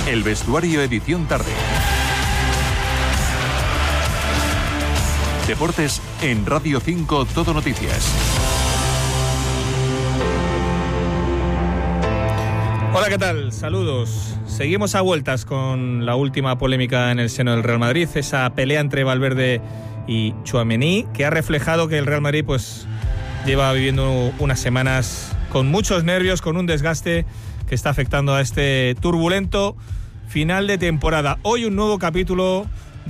El vestuario edición tarde. Deportes en Radio 5 Todo Noticias. Hola, ¿qué tal? Saludos. Seguimos a vueltas con la última polémica en el seno del Real Madrid, esa pelea entre Valverde y Tchouaméni, que ha reflejado que el Real Madrid pues lleva viviendo unas semanas con muchos nervios, con un desgaste que está afectando a este turbulento final de temporada. Hoy un nuevo capítulo,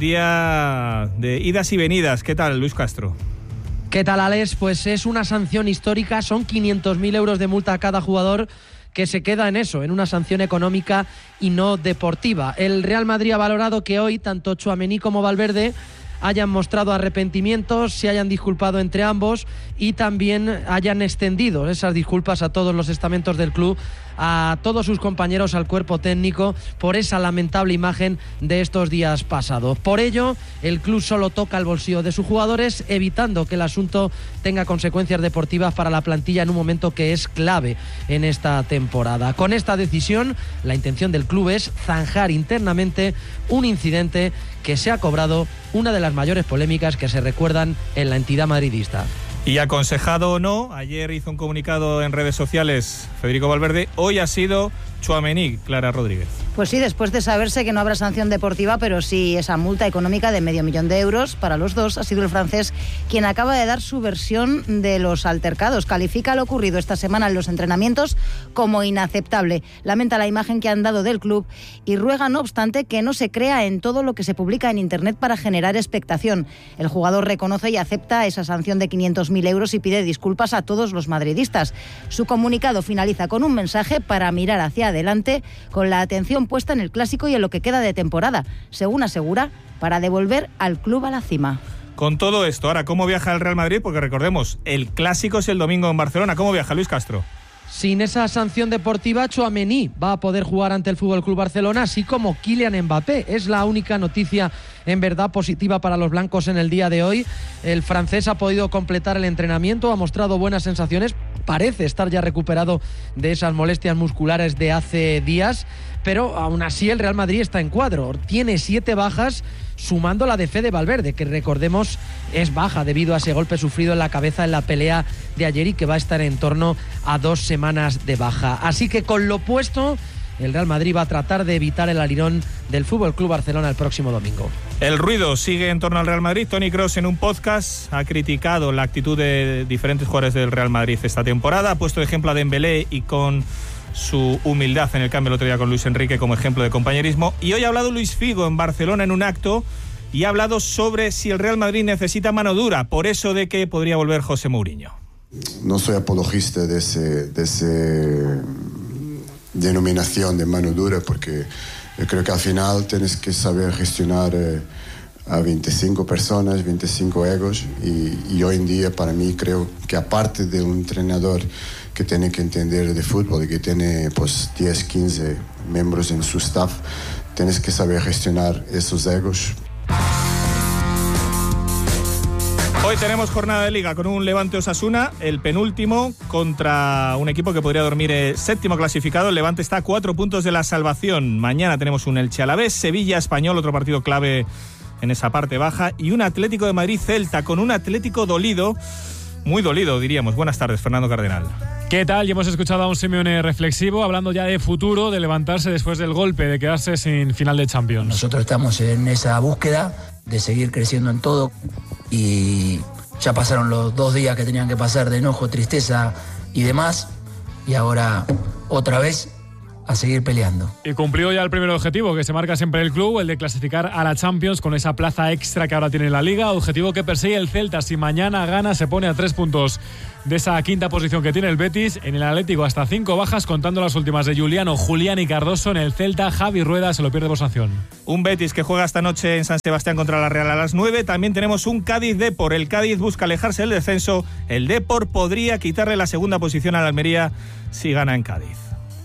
día de idas y venidas. ¿Qué tal, Luis Castro? ¿Qué tal, Alex? Pues es una sanción histórica, son 500.000 euros de multa a cada jugador, que se queda en eso, en una sanción económica y no deportiva. El Real Madrid ha valorado que hoy tanto Tchouaméni como Valverde hayan mostrado arrepentimientos, se hayan disculpado entre ambos y también hayan extendido esas disculpas a todos los estamentos del club, a todos sus compañeros, al cuerpo técnico, por esa lamentable imagen de estos días pasados. Por ello, el club solo toca el bolsillo de sus jugadores, evitando que el asunto tenga consecuencias deportivas para la plantilla en un momento que es clave en esta temporada. Con esta decisión, la intención del club es zanjar internamente un incidente que se ha cobrado una de las mayores polémicas que se recuerdan en la entidad madridista. Y aconsejado o no, ayer hizo un comunicado en redes sociales Federico Valverde, hoy ha sido Tchouaméni, Clara Rodríguez. Pues sí, después de saberse que no habrá sanción deportiva, pero sí esa multa económica de $500.000 euros para los dos, ha sido el francés quien acaba de dar su versión de los altercados. Califica lo ocurrido esta semana en los entrenamientos como inaceptable. Lamenta la imagen que han dado del club y ruega, no obstante, que no se crea en todo lo que se publica en Internet para generar expectación. El jugador reconoce y acepta esa sanción de 500.000 euros y pide disculpas a todos los madridistas. Su comunicado finaliza con un mensaje para mirar hacia adelante, con la atención puesta en el clásico y en lo que queda de temporada, según asegura, para devolver al club a la cima. Con todo esto, ahora, ¿cómo viaja el Real Madrid? Porque recordemos, el clásico es el domingo en Barcelona. ¿Cómo viaja Luis Castro? Sin esa sanción deportiva, Tchouaméni va a poder jugar ante el FC Barcelona, así como Kylian Mbappé. Es la única noticia en verdad positiva para los blancos en el día de hoy. El francés ha podido completar el entrenamiento, ha mostrado buenas sensaciones, parece estar ya recuperado de esas molestias musculares de hace días, pero aún así el Real Madrid está en cuadro. Tiene 7 bajas, sumando la de Fede Valverde, que recordemos es baja debido a ese golpe sufrido en la cabeza en la pelea de ayer y que va a estar en torno a 2 semanas de baja. Así que con lo puesto, el Real Madrid va a tratar de evitar el alirón del FC Barcelona el próximo domingo. El ruido sigue en torno al Real Madrid. Toni Kroos en un podcast ha criticado la actitud de diferentes jugadores del Real Madrid esta temporada. Ha puesto de ejemplo a Dembélé y con su humildad en el cambio el otro día con Luis Enrique como ejemplo de compañerismo. Y hoy ha hablado Luis Figo en Barcelona en un acto y ha hablado sobre si el Real Madrid necesita mano dura, por eso de que podría volver José Mourinho. No soy apologista de ese denominación de mano dura, porque yo creo que al final tienes que saber gestionar a 25 personas, 25 egos, y hoy en día para mí creo que aparte de un entrenador que tiene que entender de fútbol y que tiene pues 10, 15 miembros en su staff, tienes que saber gestionar esos egos. Hoy tenemos jornada de Liga con un Levante Osasuna, el penúltimo, contra un equipo que podría dormir séptimo clasificado. El Levante está a 4 puntos de la salvación. Mañana tenemos un Elche Alavés, Sevilla Español, otro partido clave en esa parte baja, y un Atlético de Madrid Celta, con un Atlético dolido, muy dolido diríamos. Buenas tardes, Fernando Cardenal. ¿Qué tal? Ya hemos escuchado a un Simeone reflexivo, hablando ya de futuro, de levantarse después del golpe, de quedarse sin final de Champions. Nosotros estamos en esa búsqueda de seguir creciendo en todo, y ya pasaron los 2 días que tenían que pasar de enojo, tristeza y demás, y ahora otra vez a seguir peleando. Y cumplió ya el primer objetivo que se marca siempre el club, el de clasificar a la Champions con esa plaza extra que ahora tiene la Liga, objetivo que persigue el Celta. Si mañana gana, se pone a 3 puntos de esa quinta posición que tiene el Betis. En el Atlético hasta 5 bajas, contando las últimas de Juliano, Julián y Cardoso. En el Celta, Javi Rueda se lo pierde por sanción. Un Betis que juega esta noche en San Sebastián contra la Real a las 9. También tenemos un Cádiz-Depor. El Cádiz busca alejarse del descenso. El Depor podría quitarle la segunda posición a la Almería si gana en Cádiz.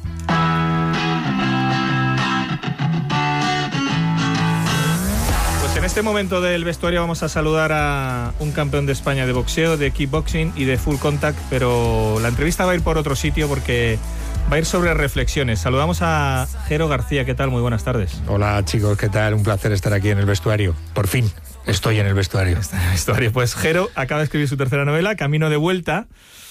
En este momento del vestuario vamos a saludar a un campeón de España de boxeo, de kickboxing y de full contact, pero la entrevista va a ir por otro sitio porque va a ir sobre reflexiones. Saludamos a Jero García. ¿Qué tal? Muy buenas tardes. Hola chicos, ¿qué tal? Un placer estar aquí en el vestuario. Por fin, estoy en el vestuario. Está en el vestuario. Pues Jero acaba de escribir su tercera novela, Camino de Vuelta.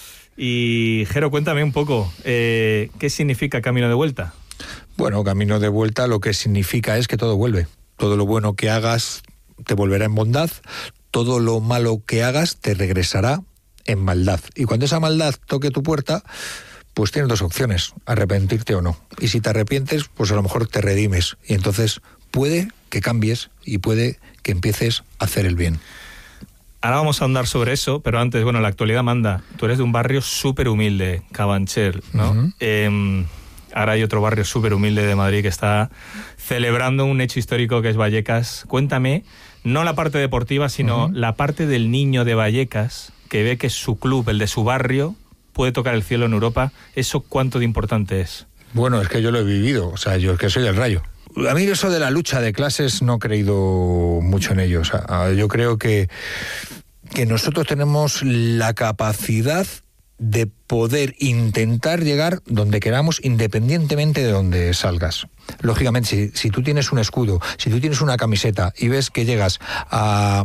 Y Jero, cuéntame un poco, ¿qué significa Camino de Vuelta? Bueno, Camino de Vuelta lo que significa es que todo vuelve. Todo lo bueno que hagas te volverá en bondad, todo lo malo que hagas te regresará en maldad. Y cuando esa maldad toque tu puerta, pues tienes dos opciones, arrepentirte o no. Y si te arrepientes, pues a lo mejor te redimes. Y entonces puede que cambies y puede que empieces a hacer el bien. Ahora vamos a ahondar sobre eso, pero antes, bueno, la actualidad manda. Tú eres de un barrio súper humilde, Carabanchel, ¿no? Uh-huh. Ahora hay otro barrio súper humilde de Madrid que está celebrando un hecho histórico que es Vallecas. Cuéntame, no la parte deportiva, sino la parte del niño de Vallecas que ve que su club, el de su barrio, puede tocar el cielo en Europa. ¿Eso cuánto de importante es? Bueno, es que yo lo he vivido, o sea, yo es que soy del Rayo. A mí eso de la lucha de clases no he creído mucho en ello. O sea, yo creo que nosotros tenemos la capacidad de poder intentar llegar donde queramos, independientemente de donde salgas. Lógicamente, si tú tienes un escudo, si tú tienes una camiseta y ves que llegas a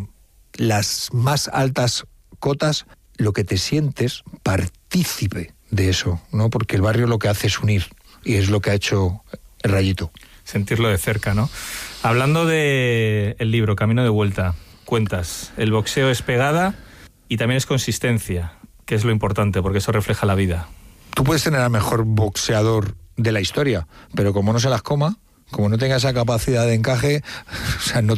las más altas cotas, lo que te sientes partícipe de eso, ¿no? Porque el barrio lo que hace es unir, y es lo que ha hecho el Rayito. Sentirlo de cerca, ¿no? Hablando de el libro Camino de Vuelta, cuentas, el boxeo es pegada y también es consistencia, que es lo importante, porque eso refleja la vida. Tú puedes tener al mejor boxeador de la historia, pero como no se las coma, como no tenga esa capacidad de encaje, o sea, no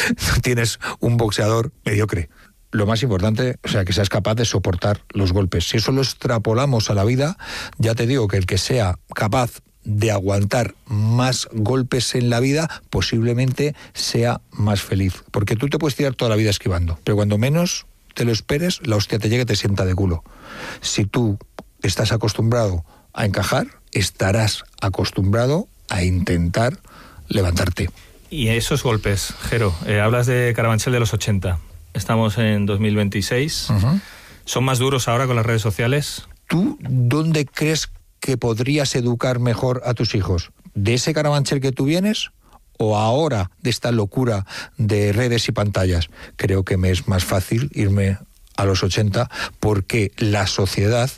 tienes un boxeador mediocre. Lo más importante, o sea, que seas capaz de soportar los golpes. Si eso lo extrapolamos a la vida, ya te digo que el que sea capaz de aguantar más golpes en la vida, posiblemente sea más feliz. Porque tú te puedes tirar toda la vida esquivando, pero cuando menos te lo esperes, la hostia te llega y te sienta de culo. Si tú estás acostumbrado a encajar, estarás acostumbrado a intentar levantarte. Y esos golpes, Jero, hablas de Carabanchel de los 80. Estamos en 2026. Uh-huh. ¿Son más duros ahora con las redes sociales? ¿Tú dónde crees que podrías educar mejor a tus hijos? ¿De ese Carabanchel que tú vienes o ahora de esta locura de redes y pantallas? Creo que me es más fácil irme a los 80 porque la sociedad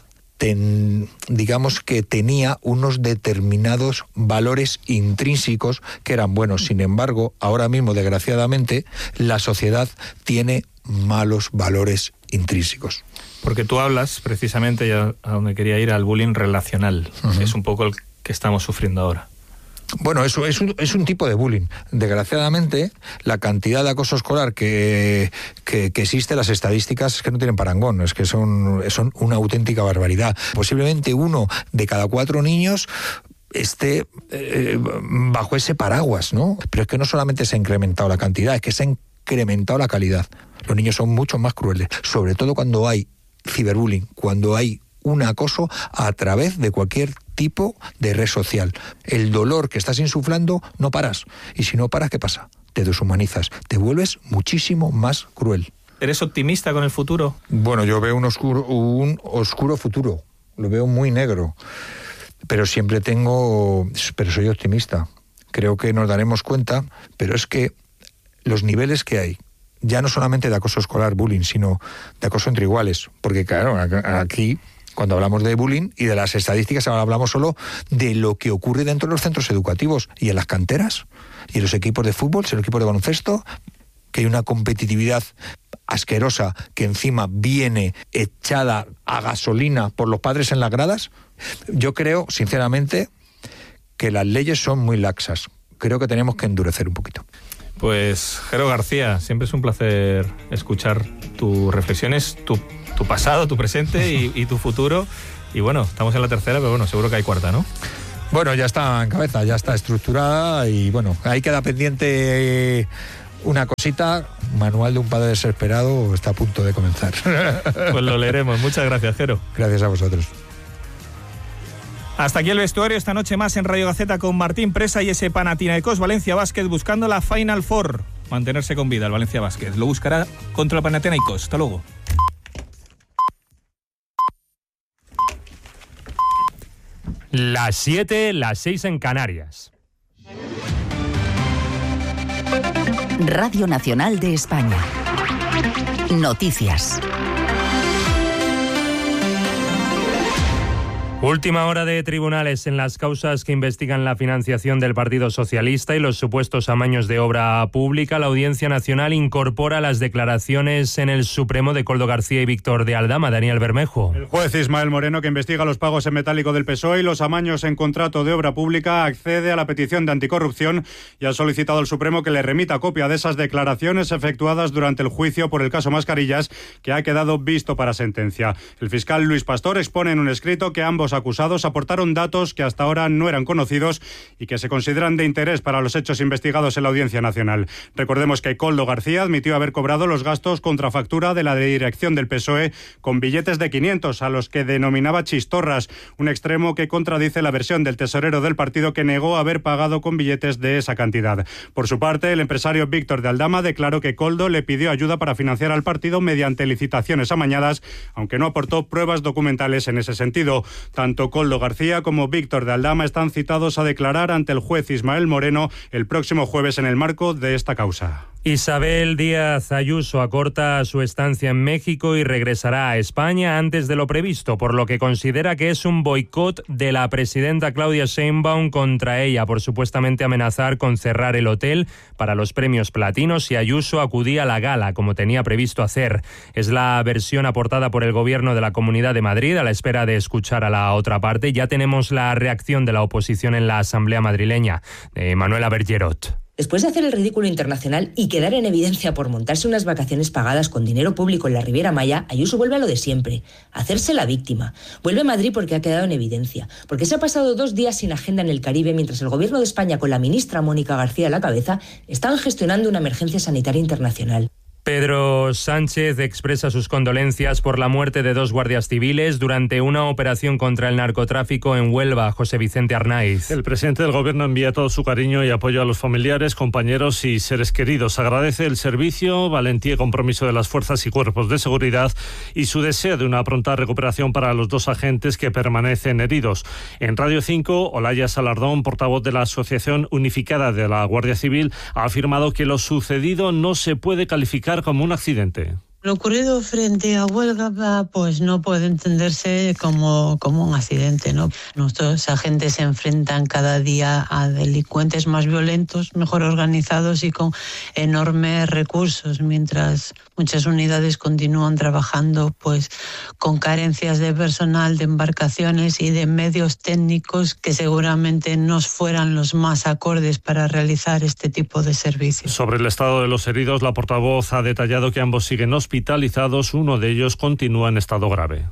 digamos que tenía unos determinados valores intrínsecos que eran buenos. Sin embargo, ahora mismo, desgraciadamente, la sociedad tiene malos valores intrínsecos. Porque tú hablas, precisamente, ya a donde quería ir, al bullying relacional. Uh-huh. Es un poco el que estamos sufriendo ahora. Bueno, eso es un tipo de bullying. Desgraciadamente, la cantidad de acoso escolar que existe, las estadísticas es que no tienen parangón, es que son una auténtica barbaridad. Posiblemente 1 de cada 4 niños esté bajo ese paraguas, ¿no? Pero es que no solamente se ha incrementado la cantidad, es que se ha incrementado la calidad. Los niños son mucho más crueles, sobre todo cuando hay ciberbullying, cuando hay un acoso a través de cualquier tipo de red social. El dolor que estás insuflando no paras. Y si no paras, ¿qué pasa? Te deshumanizas, te vuelves muchísimo más cruel. ¿Eres optimista con el futuro? Bueno, yo veo un oscuro futuro. Lo veo muy negro. Pero pero soy optimista. Creo que nos daremos cuenta, pero es que los niveles que hay, ya no solamente de acoso escolar, bullying, sino de acoso entre iguales. Porque claro, aquí, cuando hablamos de bullying y de las estadísticas, ahora hablamos solo de lo que ocurre dentro de los centros educativos y en las canteras y en los equipos de fútbol, en los equipos de baloncesto, que hay una competitividad asquerosa que encima viene echada a gasolina por los padres en las gradas. Yo creo, sinceramente, que las leyes son muy laxas. Creo que tenemos que endurecer un poquito. Pues, Jero García, siempre es un placer escuchar tus reflexiones, tu pasado, tu presente y tu futuro. Y bueno, estamos en la tercera, pero bueno, seguro que hay cuarta, ¿no? Bueno, ya está en cabeza, ya está estructurada y bueno, ahí queda pendiente una cosita. Manual de un padre desesperado está a punto de comenzar. Pues lo leeremos. Muchas gracias, Jero. Gracias a vosotros. Hasta aquí el vestuario, esta noche más en Radio Gaceta con Martín Presa y ese Panathinaikos Valencia Basket buscando la Final Four. Mantenerse con vida el Valencia Basket. Lo buscará contra el Panathinaikos. Hasta luego. Las 7, las 6 en Canarias. Radio Nacional de España. Noticias. Última hora de tribunales en las causas que investigan la financiación del Partido Socialista y los supuestos amaños de obra pública. La Audiencia Nacional incorpora las declaraciones en el Supremo de Koldo García y Víctor de Aldama. Daniel Bermejo. El juez Ismael Moreno, que investiga los pagos en metálico del PSOE y los amaños en contrato de obra pública, accede a la petición de anticorrupción y ha solicitado al Supremo que le remita copia de esas declaraciones efectuadas durante el juicio por el caso Mascarillas, que ha quedado visto para sentencia. El fiscal Luis Pastor expone en un escrito que ambos acusados aportaron datos que hasta ahora no eran conocidos y que se consideran de interés para los hechos investigados en la Audiencia Nacional. Recordemos que Koldo García admitió haber cobrado los gastos contra factura de la dirección del PSOE con billetes de 500, a los que denominaba chistorras, un extremo que contradice la versión del tesorero del partido, que negó haber pagado con billetes de esa cantidad. Por su parte, el empresario Víctor de Aldama declaró que Koldo le pidió ayuda para financiar al partido mediante licitaciones amañadas, aunque no aportó pruebas documentales en ese sentido. Tanto Koldo García como Víctor de Aldama están citados a declarar ante el juez Ismael Moreno el próximo jueves en el marco de esta causa. Isabel Díaz Ayuso acorta su estancia en México y regresará a España antes de lo previsto, por lo que considera que es un boicot de la presidenta Claudia Sheinbaum contra ella por supuestamente amenazar con cerrar el hotel para los premios platinos si Ayuso acudía a la gala, como tenía previsto hacer. Es la versión aportada por el Gobierno de la Comunidad de Madrid a la espera de escuchar a la otra parte. Ya tenemos la reacción de la oposición en la Asamblea madrileña, de Manuela Bergerot. Después de hacer el ridículo internacional y quedar en evidencia por montarse unas vacaciones pagadas con dinero público en la Riviera Maya, Ayuso vuelve a lo de siempre, a hacerse la víctima. Vuelve a Madrid porque ha quedado en evidencia, porque se ha pasado 2 días sin agenda en el Caribe mientras el Gobierno de España, con la ministra Mónica García a la cabeza, están gestionando una emergencia sanitaria internacional. Pedro Sánchez expresa sus condolencias por la muerte de 2 guardias civiles durante una operación contra el narcotráfico en Huelva. José Vicente Arnaiz. El presidente del Gobierno envía todo su cariño y apoyo a los familiares, compañeros y seres queridos. Agradece el servicio, valentía y compromiso de las fuerzas y cuerpos de seguridad y su deseo de una pronta recuperación para los 2 agentes que permanecen heridos. En Radio 5, Olaya Salardón, portavoz de la Asociación Unificada de la Guardia Civil, ha afirmado que lo sucedido no se puede calificar como un accidente. Lo ocurrido frente a Huelva pues no puede entenderse como un accidente, ¿no? Nuestros agentes se enfrentan cada día a delincuentes más violentos, mejor organizados y con enormes recursos, mientras muchas unidades continúan trabajando pues con carencias de personal, de embarcaciones y de medios técnicos que seguramente no fueran los más acordes para realizar este tipo de servicios. Sobre el estado de los heridos, la portavoz ha detallado que ambos siguen hospitalizados, uno de ellos continúa en estado grave.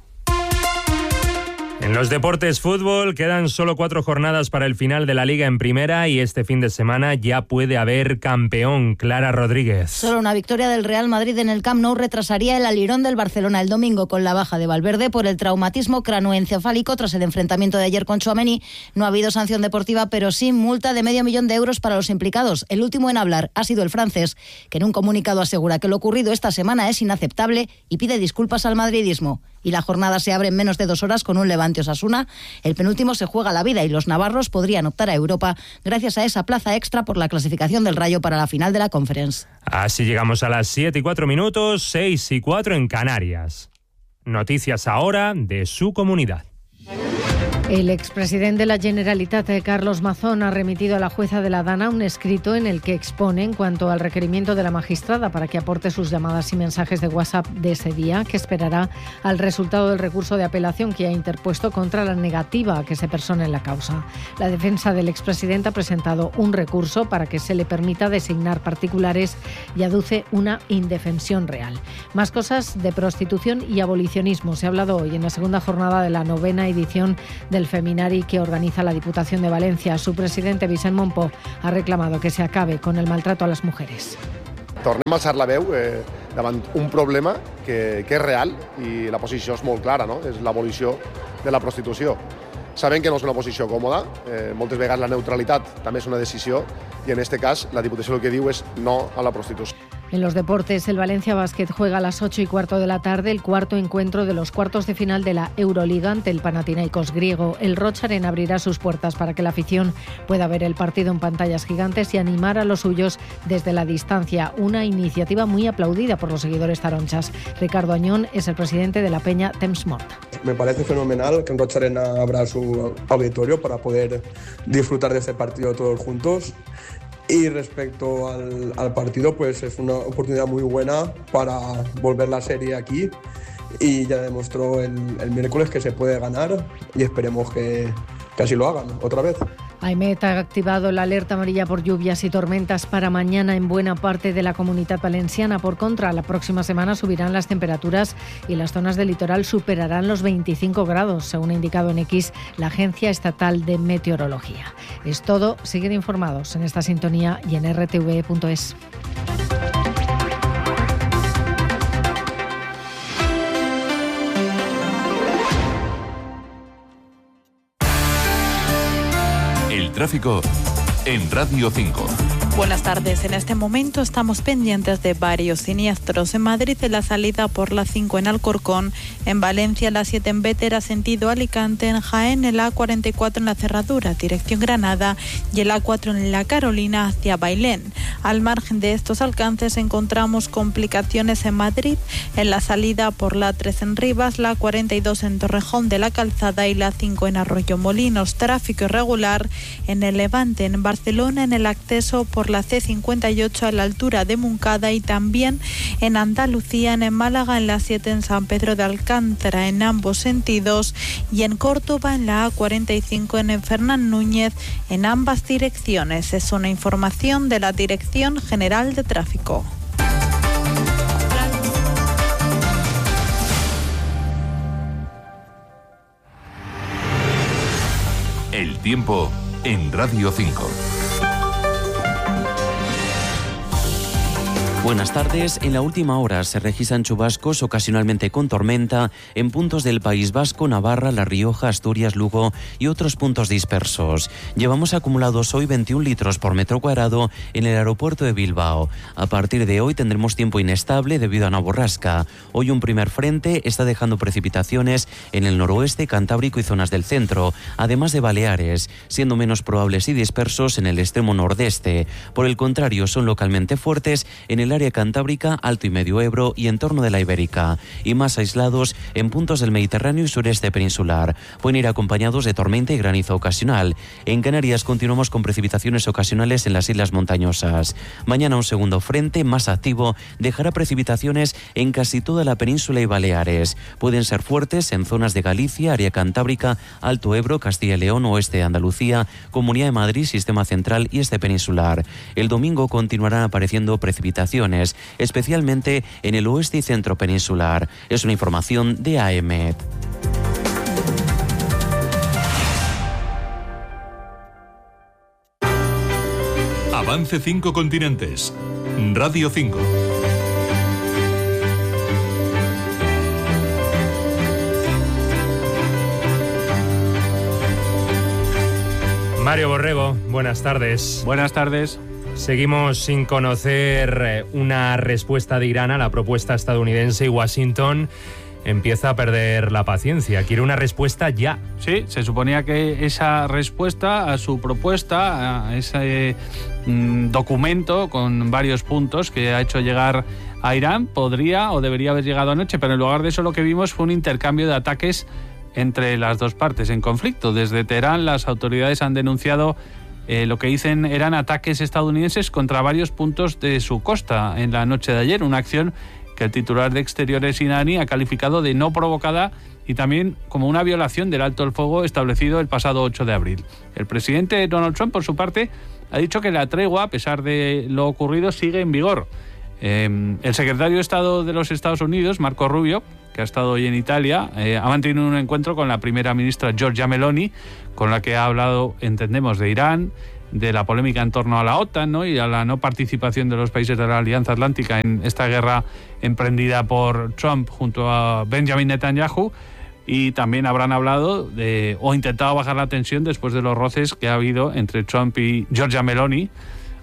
En los deportes, fútbol, quedan solo 4 jornadas para el final de la Liga en Primera y este fin de semana ya puede haber campeón. Clara Rodríguez. Solo una victoria del Real Madrid en el Camp Nou retrasaría el alirón del Barcelona el domingo, con la baja de Valverde por el traumatismo cranoencefálico tras el enfrentamiento de ayer con Tchouaméni. No ha habido sanción deportiva, pero sí multa de €500.000 para los implicados. El último en hablar ha sido el francés, que en un comunicado asegura que lo ocurrido esta semana es inaceptable y pide disculpas al madridismo. Y la jornada se abre en menos de 2 horas con un Levante Osasuna. El penúltimo se juega la vida y los navarros podrían optar a Europa gracias a esa plaza extra por la clasificación del Rayo para la final de la Conference. Así llegamos a las 7:04, 6:04 en Canarias. Noticias ahora de su comunidad. El expresidente de la Generalitat, Carlos Mazón, ha remitido a la jueza de la Dana un escrito en el que expone en cuanto al requerimiento de la magistrada para que aporte sus llamadas y mensajes de WhatsApp de ese día, que esperará al resultado del recurso de apelación que ha interpuesto contra la negativa a que se persone en la causa. La defensa del expresidente ha presentado un recurso para que se le permita designar particulares y aduce una indefensión real. Más cosas de prostitución y abolicionismo. Se ha hablado hoy en la segunda jornada de la 9ª edición del Feminari que organiza la Diputación de Valencia. Su presidente, Vicent Montpó, ha reclamado que se acabe con el maltrato a las mujeres. Tornem a alçar la veu davant un problema que és real i la posició és molt clara, no? És l'abolició de la prostitució. Sabem que no és una posició còmoda, moltes vegades la neutralitat també és una decisió i en aquest cas la Diputació el que diu és no a la prostitució. En los deportes, el Valencia Basket juega a las 8:15 de la tarde el cuarto encuentro de los cuartos de final de la Euroliga ante el Panathinaikos griego. El Roch Arena abrirá sus puertas para que la afición pueda ver el partido en pantallas gigantes y animar a los suyos desde la distancia. Una iniciativa muy aplaudida por los seguidores taronchas. Ricardo Añón es el presidente de la peña Temps Mort. Me parece fenomenal que en Roch Arena abra su auditorio para poder disfrutar de este partido todos juntos. Y respecto al partido, pues es una oportunidad muy buena para volver la serie aquí, y ya demostró el miércoles que se puede ganar, y esperemos que así lo hagan otra vez. AEMET ha activado la alerta amarilla por lluvias y tormentas para mañana en buena parte de la Comunitat Valenciana. Por contra, la próxima semana subirán las temperaturas y las zonas del litoral superarán los 25 grados, según ha indicado en X la Agencia Estatal de Meteorología. Es todo. Siguen informados en esta sintonía y en rtv.es. Tráfico en Radio 5. Buenas tardes. En este momento estamos pendientes de varios siniestros. En Madrid, en la salida por la 5 en Alcorcón, en Valencia, la 7 en Bétera, sentido Alicante, en Jaén, el A44 en la Cerradura, dirección Granada, y el A4 en la Carolina hacia Bailén. Al margen de estos alcances encontramos complicaciones en Madrid, en la salida por la 3 en Rivas, la 42 en Torrejón de la Calzada y la 5 en Arroyomolinos. Tráfico irregular en el Levante, en Barcelona, en el acceso por la C58 a la altura de Moncada, y también en Andalucía, en Málaga, en la 7 en San Pedro de Alcántara en ambos sentidos, y en Córdoba en la A45 en Fernán Núñez en ambas direcciones. Es una información de la Dirección General de Tráfico. El tiempo en Radio 5. Buenas tardes. En la última hora se registran chubascos ocasionalmente con tormenta en puntos del País Vasco, Navarra, La Rioja, Asturias, Lugo y otros puntos dispersos. Llevamos acumulados hoy 21 litros por metro cuadrado en el aeropuerto de Bilbao. A partir de hoy tendremos tiempo inestable debido a una borrasca. Hoy un primer frente está dejando precipitaciones en el noroeste, Cantábrico y zonas del centro, además de Baleares, siendo menos probables y dispersos en el extremo nordeste. Por el contrario, son localmente fuertes en el área cantábrica, Alto y Medio Ebro y entorno de la Ibérica, y más aislados en puntos del Mediterráneo y sureste peninsular. Pueden ir acompañados de tormenta y granizo ocasional. En Canarias continuamos con precipitaciones ocasionales en las islas montañosas. Mañana un segundo frente más activo dejará precipitaciones en casi toda la península y Baleares. Pueden ser fuertes en zonas de Galicia, área cantábrica, Alto Ebro, Castilla y León, oeste de Andalucía, Comunidad de Madrid, sistema central y este peninsular. El domingo continuarán apareciendo precipitaciones, especialmente en el oeste y centro peninsular. Es una información de AEMET. Avance 5 continentes. Radio 5. Mario Borrego, buenas tardes. Buenas tardes. Seguimos sin conocer una respuesta de Irán a la propuesta estadounidense, y Washington empieza a perder la paciencia. Quiere una respuesta ya. Sí, se suponía que esa respuesta a su propuesta, a ese documento con varios puntos que ha hecho llegar a Irán, podría o debería haber llegado anoche, pero en lugar de eso lo que vimos fue un intercambio de ataques entre las dos partes en conflicto. Desde Teherán las autoridades han denunciado lo que dicen eran ataques estadounidenses contra varios puntos de su costa en la noche de ayer, una acción que el titular de Exteriores iraní ha calificado de no provocada y también como una violación del alto el fuego establecido el pasado 8 de abril. El presidente Donald Trump, por su parte, ha dicho que la tregua, a pesar de lo ocurrido, sigue en vigor. El secretario de Estado de los Estados Unidos, Marco Rubio, que ha estado hoy en Italia, ha mantenido un encuentro con la primera ministra Giorgia Meloni, con la que ha hablado, entendemos, de Irán, de la polémica en torno a la OTAN, ¿no?, y a la no participación de los países de la Alianza Atlántica en esta guerra emprendida por Trump junto a Benjamin Netanyahu. Y también habrán hablado o intentado bajar la tensión después de los roces que ha habido entre Trump y Giorgia Meloni,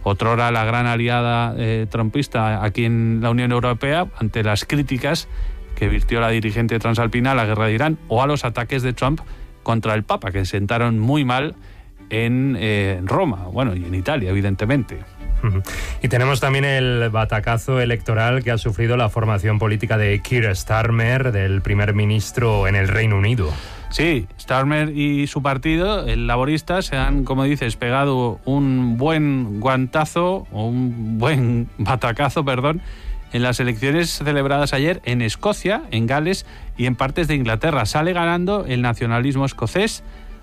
otrora la gran aliada trumpista aquí en la Unión Europea, ante las críticas que virtió la dirigente transalpina a la guerra de Irán o a los ataques de Trump contra el Papa, que sentaron muy mal en Roma, bueno, y en Italia, evidentemente. Y tenemos también el batacazo electoral que ha sufrido la formación política de Keir Starmer, del primer ministro en el Reino Unido. Sí, Starmer y su partido, el Laborista, se han, como dices, pegado un buen guantazo, o un buen batacazo, perdón, en las elecciones celebradas ayer en Escocia, en Gales y en partes de Inglaterra. Sale ganando el nacionalismo escocés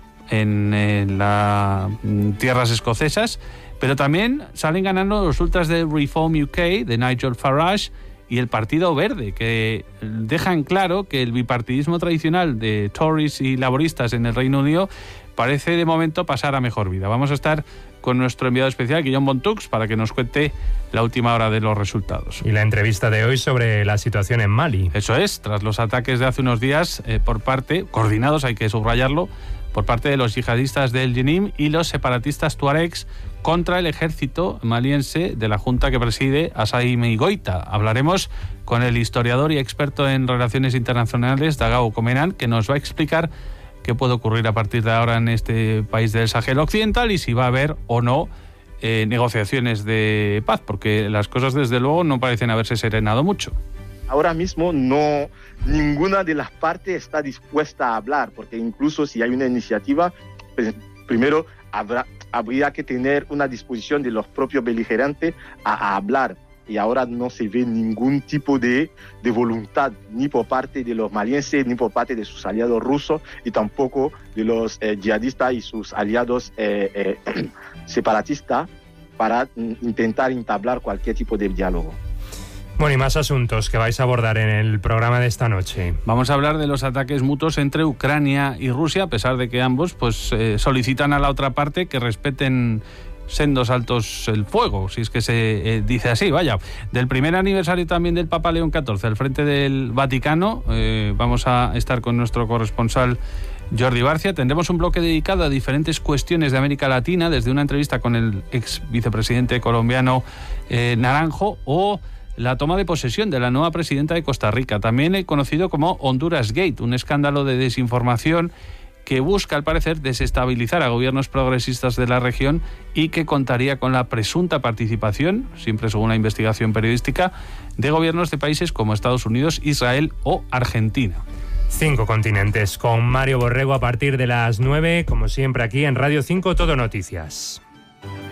en las tierras escocesas, pero también salen ganando los ultras de Reform UK, de Nigel Farage, y el Partido Verde, que dejan claro que el bipartidismo tradicional de Tories y laboristas en el Reino Unido parece de momento pasar a mejor vida. Vamos a estar con nuestro enviado especial, Guillaume Bontux, para que nos cuente la última hora de los resultados. Y la entrevista de hoy sobre la situación en Mali. Eso es, tras los ataques de hace unos días por parte, coordinados, hay que subrayarlo, por parte de los yihadistas del Jenim y los separatistas tuaregs contra el ejército maliense de la junta que preside Assaimi Goita. Hablaremos con el historiador y experto en relaciones internacionales, Dagao Comenan, que nos va a explicar qué puede ocurrir a partir de ahora en este país del Sahel Occidental y si va a haber o no negociaciones de paz, porque las cosas desde luego no parecen haberse serenado mucho. Ahora mismo no, ninguna de las partes está dispuesta a hablar, porque incluso si hay una iniciativa, pues, primero habría que tener una disposición de los propios beligerantes a hablar. Y ahora no se ve ningún tipo de voluntad, ni por parte de los malienses, ni por parte de sus aliados rusos, y tampoco de los yihadistas y sus aliados separatistas, para intentar entablar cualquier tipo de diálogo. Bueno, y más asuntos que vais a abordar en el programa de esta noche. Vamos a hablar de los ataques mutuos entre Ucrania y Rusia, a pesar de que ambos solicitan a la otra parte que respeten sendos altos el fuego, si es que se dice así, vaya. Del primer aniversario también del Papa León XIV al frente del Vaticano, vamos a estar con nuestro corresponsal Jordi Barcia. Tendremos un bloque dedicado a diferentes cuestiones de América Latina, desde una entrevista con el ex vicepresidente colombiano Naranjo, o la toma de posesión de la nueva presidenta de Costa Rica, también conocido como Honduras Gate, un escándalo de desinformación que busca, al parecer, desestabilizar a gobiernos progresistas de la región y que contaría con la presunta participación, siempre según la investigación periodística, de gobiernos de países como Estados Unidos, Israel o Argentina. 5 continentes, con Mario Borrego a partir de las 9, como siempre aquí en Radio 5 Todo Noticias.